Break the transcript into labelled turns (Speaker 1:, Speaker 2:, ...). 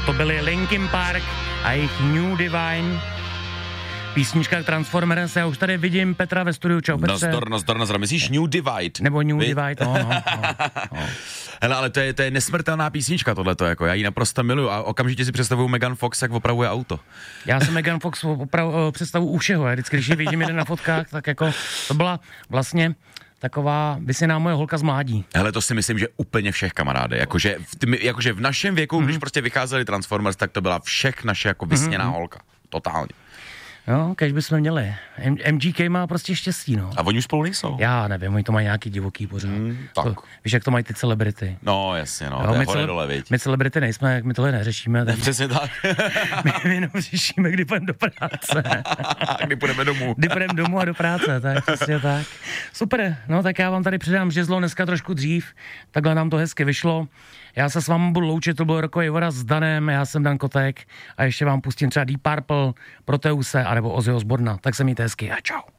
Speaker 1: To byly Linkin Park a jejich New Divine. Písnička Transformers, já už tady vidím Petra ve studiu. Čau, Petře.
Speaker 2: Nazdar, myslíš New Divide?
Speaker 1: Nebo New Divide, no.
Speaker 2: Hele, ale to je nesmrtelná písnička tohleto, jako já ji naprosto miluju a okamžitě si představuju Megan Fox, jak opravuje auto.
Speaker 1: Já jsem Megan Fox představu u všeho, vždycky, když ji vidím jeden na fotkách, tak jako to byla vlastně taková vysyná moje holka z mládí.
Speaker 2: Hele, to si myslím, že úplně všech kamarády, jakože v našem věku, když prostě vycházeli Transformers, tak to byla všech naše jako vysněná holka, totálně.
Speaker 1: Jo, kež bychom měli. MGK má prostě štěstí, no.
Speaker 2: A oni už spolu nejsou.
Speaker 1: Já nevím, oni to mají nějaký divoký pořád.
Speaker 2: Tak.
Speaker 1: Víš, jak to mají ty celebrity.
Speaker 2: No, jasně, no, jo, to je hore dole, viď.
Speaker 1: My celebrity nejsme, jak my tohle neřešíme. Tak
Speaker 2: přesně tak.
Speaker 1: my jenom řešíme, kdy půjdeme do práce.
Speaker 2: Kdy půjdeme domů.
Speaker 1: Kdy půjdeme domů a do práce, tak přesně tak. Super, no tak já vám tady předám žezlo dneska trošku dřív, takhle nám to hezky vyšlo. Já se s vámi budu loučit, to byl rokový Ivora s Danem, já jsem Dan Kotek a ještě vám pustím třeba Deep Purple, Proteuse, anebo Ozzy Osbourna. Tak se mějte hezky a čau.